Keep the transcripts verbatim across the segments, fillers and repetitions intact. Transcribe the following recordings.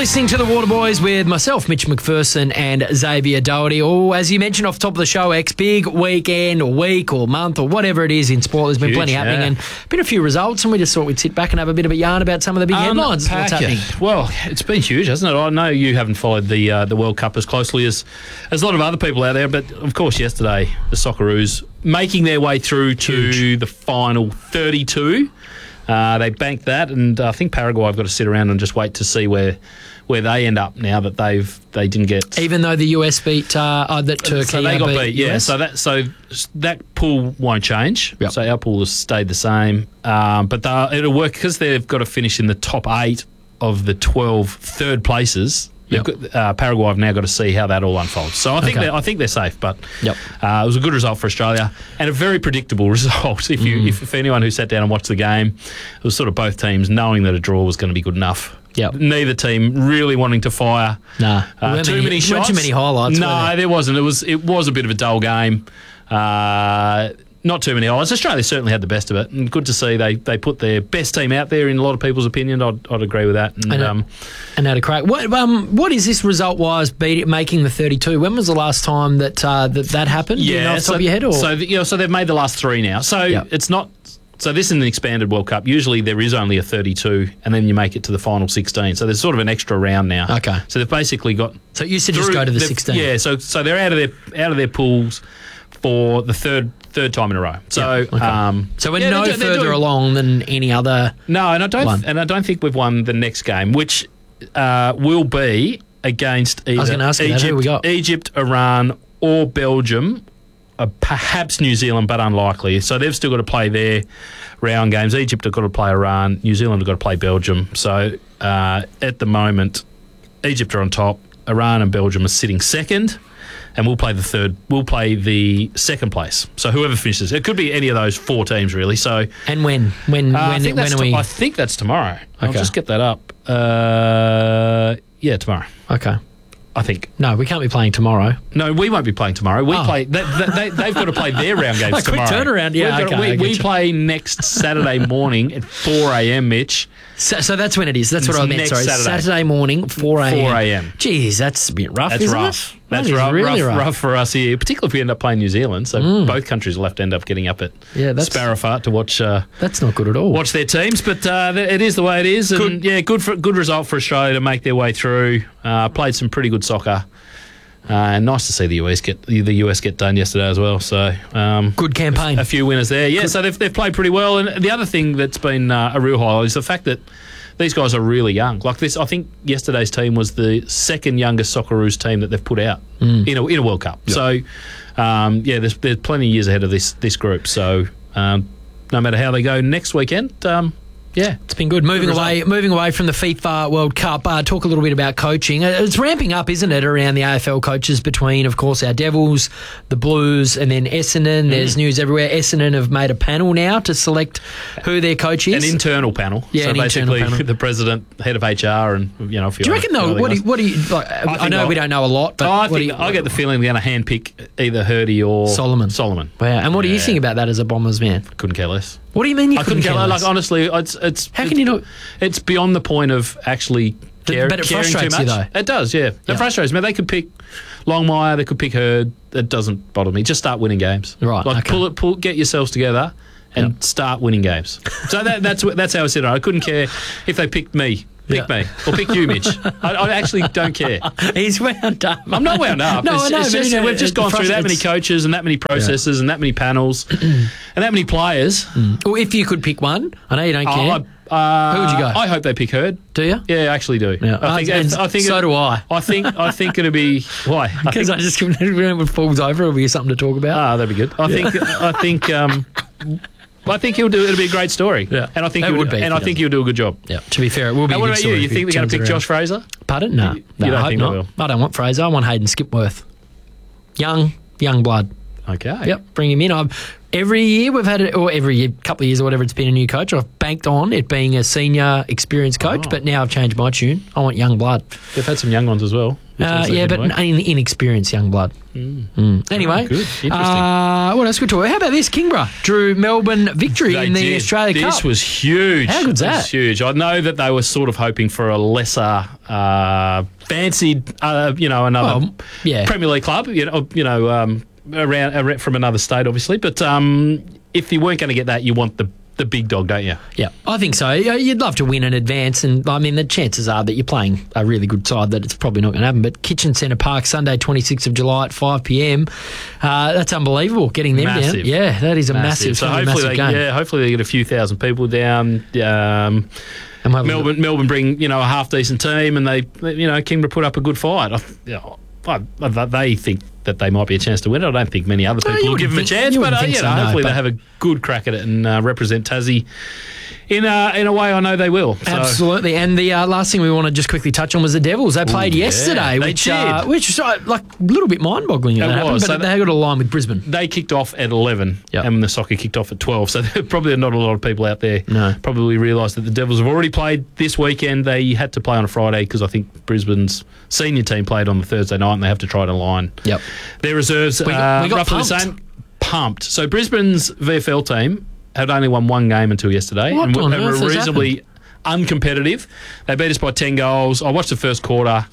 listening to The Waterboys with myself, Mitch McPherson, and Xavier Doherty. Oh, as you mentioned off the top of the show, X, big weekend or week or month or whatever it is in sport. There's been Huge, plenty happening yeah. and been a few results, and we just thought we'd sit back and have a bit of a yarn about some of the big headlines. What's happening? Well, it's been huge, hasn't it? I know you haven't followed the uh, the World Cup as closely as, as a lot of other people out there, but of course yesterday the Socceroos making their way through to huge. the final thirty-two. Uh, they banked that, and I think Paraguay have got to sit around and just wait to see where where they end up now that they've they didn't get. Even though the U S beat uh, uh, that Turkey, so they got beat, beat. Yeah, U S? so that so that pool won't change. Yep. So our pool has stayed the same, um, but it'll work because they've got to finish in the top eight of the twelve third places. Yep. Got, uh, Paraguay have now got to see how that all unfolds. So I think Okay. they're, I think they're safe, but Yep. uh, it was a good result for Australia and a very predictable result. If you, Mm. if, if anyone who sat down and watched the game, it was sort of both teams knowing that a draw was going to be good enough. Yep. Neither team really wanting to fire Nah, uh, weren't too many, many weren't shots. too many highlights. No, were there? there wasn't. It was it was a bit of a dull game. Uh, not too many highlights. Australia certainly had the best of it, and good to see they, they put their best team out there in a lot of people's opinion. I'd, I'd agree with that. And, And, um, and had a crack. What um what is this result wise? Beat making the thirty-two. When was the last time that uh, that that happened? Do you know off the so, top of your head, or so you know, so they've made the last three now. So Yep. it's not. So this is an expanded World Cup. Usually there is only a thirty-two, and then you make it to the final sixteen. So there's sort of an extra round now. Okay. So they've basically got. so it used to just through- go to the they've- sixteen. Yeah. So so they're out of their out of their pools for the third third time in a row. So Yeah, okay. um, So we're yeah, no they're do- they're further doing- along than any other. No, and I don't One. and I don't think we've won the next game, which uh, will be against either was gonna ask you that. Egypt, Who we got? Egypt, Iran, or Belgium. Uh, perhaps New Zealand, but unlikely. So they've still got to play their round games. Egypt have got to play Iran. New Zealand have got to play Belgium. So uh, at the moment, Egypt are on top. Iran and Belgium are sitting second, and we'll play the third. We'll play the second place. So whoever finishes, it could be any of those four teams really. So And when when uh, I when think when that's are to- we? I think that's tomorrow. I'll Okay. just get that up. Uh, yeah, tomorrow. Okay. I think. No, we can't be playing tomorrow. No, we won't be playing tomorrow. We Oh. play. They, they, they've got to play their round games A quick tomorrow. turnaround, yeah, We've got- okay, I we get we you. play next Saturday morning at four a.m. Mitch. So, so that's when it is. That's what It's I meant. next Sorry, Saturday. morning, four a.m. four a.m. Jeez, that's a bit rough. That's isn't rough. It? That's That is rough, really rough, rough. rough for us here, particularly if we end up playing New Zealand. So Mm. both countries will have to end up getting up at Yeah, that's- Sparrowfart to watch uh, That's not good at all. watch their teams. But uh, th- it is the way it is, and Good. yeah, good for good result for Australia to make their way through. Uh, played some pretty good soccer. Uh, and nice to see the U S get the U S get done yesterday as well. So um, Good campaign. a few winners there. Yeah, so they've, they've played pretty well. And the other thing that's been uh, a real highlight is the fact that these guys are really young. Like this, I think yesterday's team was the second youngest Socceroos team that they've put out Mm. in a in a World Cup. Yep. So um, yeah, there's there's plenty of years ahead of this this group. So um, no matter how they go next weekend, um, yeah. It's been good. Moving Good away, result. moving away from the FIFA World Cup. Uh, talk a little bit about coaching. Uh, It's ramping up, isn't it, around the A F L coaches between, of course, our Devils, the Blues, and then Essendon. Mm. There's news everywhere. Essendon have made a panel now to select who their coach is. An internal panel. Yeah, so an internal basically panel. the president, head of H R, and you know. A few do you other- reckon though? few other What do guys. you, what do you like? I, think know I'll- we don't know a lot, but Oh, I what do think you, I get the feeling they're going to handpick either Hurdy or Solomon. Solomon. Wow. And what do you Yeah. think about that as a Bombers man? Couldn't care less. What do you mean you I couldn't couldn't care care less. less? Like honestly, it's it's. How it's, can you not? It's beyond the point of actually But- care, but it caring too frustrates you, much. though. It does, yeah. It Yeah. frustrates me. They could pick Longmire. They could pick Hurd. It doesn't bother me. Just start winning games. Right, Like okay. pull it, pull, get yourselves together, and Yep. start winning games. So that, that's what- that's how I said it. I couldn't care if they picked me. Pick Yeah. me or pick you, Mitch. I, I actually don't care. He's wound up. I'm not wound up. No, it's, I know, it's but just, you know, we've just it gone through that many frustrates- coaches and that many processes and that many panels and that many players. Well, if you could pick one, I know you don't care. Oh, uh, Who would you go? I hope they pick Hurd. do you? Yeah, I actually do. Yeah. I think. And I think. so it, do I. I think. I think it'll be why. I Because think, I just when it falls over, it'll be something to talk about. ah, that'd be good. I think. I think. Um, I think he'll do. It'll be a great story. Yeah. and I think It he'll, would be if And he I think does. he'll do a good job. Yeah. To be fair, it will be. And a what good about you? story You if he think they're going turns to it pick around. Josh Fraser? Pardon? No, You no don't I hope think they not. will? I don't want Fraser. I want Hayden Skipworth. Young, young blood. Okay. Yep, bring him in. I've, every year we've had it, or every year, couple of years or whatever, it's been a new coach. I've banked on it being a senior, experienced coach, Oh. but now I've changed my tune. I want young blood. They've had some young ones as well. Uh, yeah, but work. in, inexperienced young blood. Mm. Mm. Anyway, Oh, good. Interesting. Uh, what else could we talk about? How about this? Kingborough drew Melbourne victory They in the did. Australia this Cup. was huge. How good's It that? was huge. I know that they were sort of hoping for a lesser, uh, fancied, uh, you know, another Well, yeah. Premier League club, you know, you know, um, around, around from another state, obviously. But um, if you weren't going to get that, you want the the big dog, don't you? Yeah, I think so. Yeah, you'd love to win in advance, and I mean, the chances are that you're playing a really good side that it's probably not going to happen. But Kitchen Centre Park, Sunday, twenty-sixth of July at five p.m. Uh, that's unbelievable. Getting them Massive. down, yeah, that is a massive, So massive, hopefully, massive they, game. yeah, hopefully they get a few thousand people down. Um, And we'll have a Melbourne, Melbourne bring you know a half decent team, and they you know Kingborough put up a good fight. I, you know, I, I, they think that they might be a chance to win it. I don't think many other No, people you will give them a wouldn't think- chance, you but wouldn't uh, think you so, know, no, hopefully but- they have a good crack at it and uh, represent Tassie in a, in a way I know they will. So. Absolutely. And the uh, last thing we want to just quickly touch on was the Devils. They played Ooh, yeah, yesterday, they which did. uh, which was uh, like a little bit mind-boggling that It happened, was. but So they got a line with Brisbane. They kicked off at eleven, Yep. and the soccer kicked off at twelve. So there probably not a lot of people out there No. probably realised that the Devils have already played this weekend. They had to play on a Friday because I think Brisbane's senior team played on the Thursday night, and they have to try to line Yep. their reserves. We got- uh, we got roughly the pumped. same. Pumped. So Brisbane's V F L team had only won one game until yesterday, What and on they were earth has reasonably uncompetitive. They beat us by ten goals. I watched the first quarter.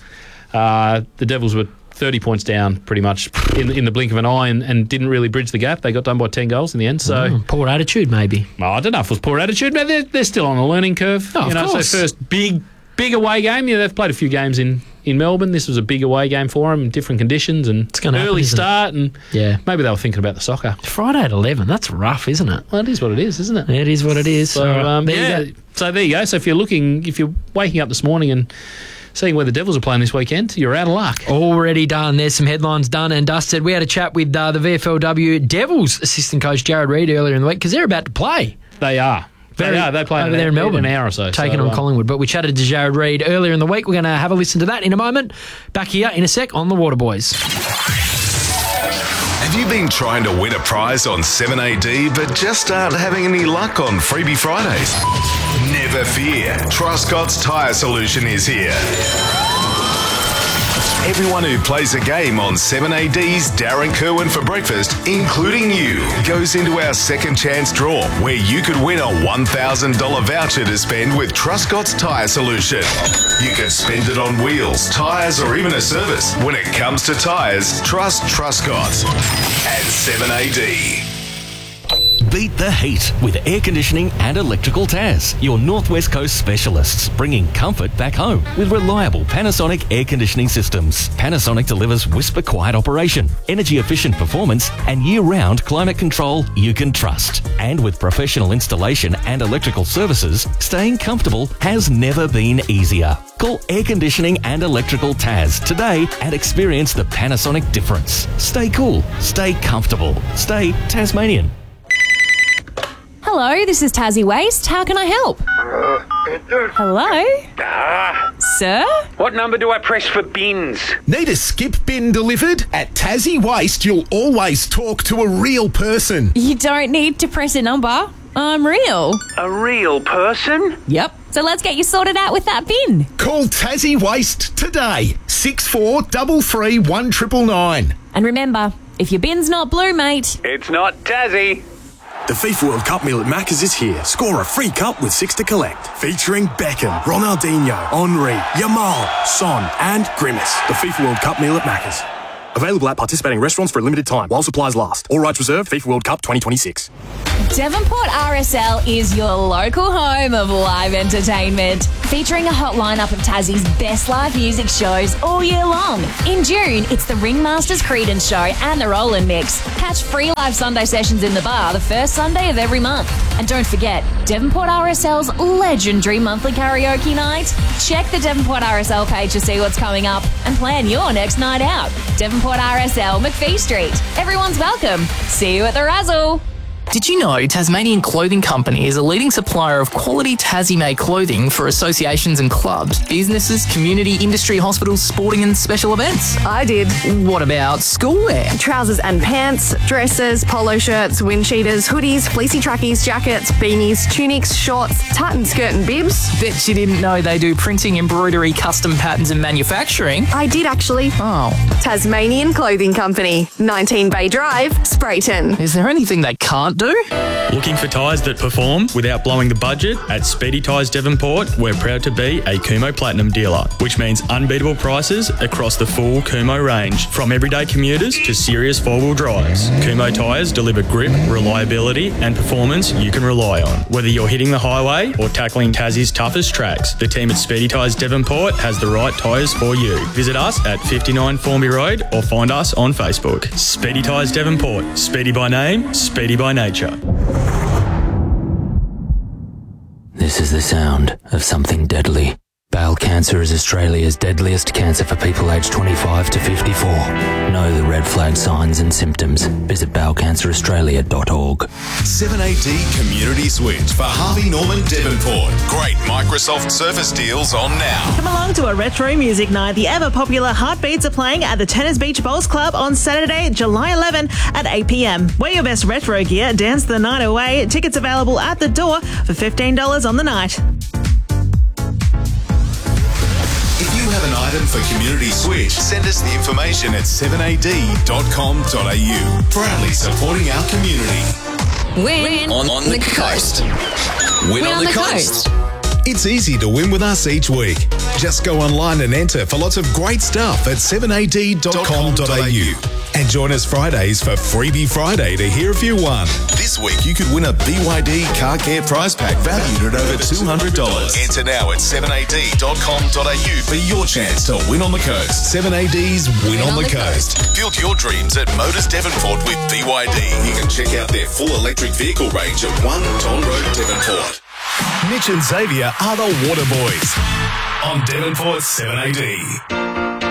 Uh, the Devils were thirty points down pretty much in, in the blink of an eye and, and didn't really bridge the gap. They got done by ten goals in the end. So Mm, poor attitude, maybe. well, I don't know if it was poor attitude, but they're, they're still on a learning curve. Oh, you of know, course. so first big big away game. Yeah, they've played a few games in, in Melbourne. This was a big away game for them in different conditions and gonna happen, early isn't it? start. And Yeah. maybe they were thinking about the soccer. Friday at eleven, that's rough, isn't it? Well, it is what it is, isn't it? It is what it is. So All right, um, there you yeah, go. so there you go. So if you're looking, if you're waking up this morning and seeing where the Devils are playing this weekend, you're out of luck. Already done. There's some headlines done and dusted. We had a chat with uh, the V F L W Devils assistant coach Jared Reid earlier in the week because they're about to play. They are. Very- they are. They play over in there in an- Melbourne, an hour or so. taking so, on um, Collingwood. But we chatted to Jared Reid earlier in the week. We're going to have a listen to that in a moment. Back here in a sec on the Waterboys. Have you been trying to win a prize on seven A D but just aren't having any luck on Freebie Fridays? Never fear. Truscott's Tyre Solution is here. Everyone who plays a game on seven A D's Darren Kerwin for breakfast, including you, goes into our second chance draw where you could win a one thousand dollars voucher to spend with Truscott's Tyre Solution. You can spend it on wheels, tyres or even a service. When it comes to tyres, trust Truscott and seven A D. Beat the heat with air conditioning and electrical Taz, your Northwest Coast specialists, bringing comfort back home with reliable Panasonic air conditioning systems. Panasonic delivers whisper quiet operation, energy efficient performance, and year-round climate control you can trust. And with professional installation and electrical services, staying comfortable has never been easier. Call Air Conditioning and Electrical Taz today and experience the Panasonic difference. Stay cool, stay comfortable, stay Tasmanian. Hello, this is Tassie Waste. How can I help? Hello? Sir? What number do I press for bins? Need a skip bin delivered? At Tassie Waste, you'll always talk to a real person. You don't need to press a number. I'm real. A real person? Yep. So let's get you sorted out with that bin. Call Tassie Waste today. six four three three one nine nine nine. And remember, if your bin's not blue, mate, It's not Tassie. The FIFA World Cup meal at Macca's is here. Score a free cup with six to collect. Featuring Beckham, Ronaldinho, Henry, Yamal, Son and Grimace. The FIFA World Cup meal at Macca's. Available at participating restaurants for a limited time while supplies last. All rights reserved. FIFA World Cup twenty twenty-six. Devonport R S L is your local home of live entertainment, featuring a hot lineup of Tassie's best live music shows all year long. In June, it's the Ringmasters Creedence Show and the Rollin' Mix. Catch free live Sunday sessions in the bar the first Sunday of every month. And don't forget, Devonport R S L's legendary monthly karaoke night. Check the Devonport R S L page to see what's coming up and plan your next night out. Devonport R S L, McPhee Street. Everyone's welcome. See you at the Razzle. Did you know Tasmanian Clothing Company is a leading supplier of quality Tassie-made clothing for associations and clubs, businesses, community, industry, hospitals, sporting and special events? I did. What about schoolwear? Trousers and pants, dresses, polo shirts, wind cheaters, hoodies, fleecy trackies, jackets, beanies, tunics, shorts, tartan skirt and bibs. Bet you didn't know they do printing, embroidery, custom patterns and manufacturing. I did actually. Oh. Tasmanian Clothing Company, nineteen Bay Drive, Sprayton. Is there anything they can't do? Looking for tyres that perform without blowing the budget? At Speedy Tyres Devonport, we're proud to be a Kumho Platinum dealer, which means unbeatable prices across the full Kumho range, from everyday commuters to serious four-wheel drives. Kumho tyres deliver grip, reliability and performance you can rely on. Whether you're hitting the highway or tackling Tassie's toughest tracks, the team at Speedy Tyres Devonport has the right tyres for you. Visit us at fifty-nine Formby Road or find us on Facebook. Speedy Tyres Devonport. Speedy by name, speedy by nature. This is the sound of something deadly. Bowel cancer is Australia's deadliest cancer for people aged twenty-five to fifty-four. Know the red flag signs and symptoms. Visit bowel cancer australia dot org. seven A D Community Switch for Harvey Norman Devonport. Great Microsoft Surface deals on now. Come along to a retro music night. The ever-popular Heartbeats are playing at the Tennis Beach Bowls Club on Saturday, July eleventh at eight p.m. Wear your best retro gear, dance the night away. Tickets available at the door for fifteen dollars on the night. If you have an item for Community Switch, send us the information at seven a d dot com dot a u. Proudly supporting our community. Win on, on the, the coast. coast. Win, Win on, on the coast. coast. It's easy to win with us each week. Just go online and enter for lots of great stuff at seven a d dot com dot a u. And join us Fridays for Freebie Friday to hear if you won. This week you could win a B Y D car care prize pack valued at over two hundred dollars. Enter now at seven a d dot com dot a u for your chance to win on the coast. seven A D's Win, win on, on the, the coast. coast. Build your dreams at Motors Devonport with B Y D. You can check out their full electric vehicle range at one Ton Road, Devonport. Mitch and Xavier are the Water Boys on Devonport seven A D.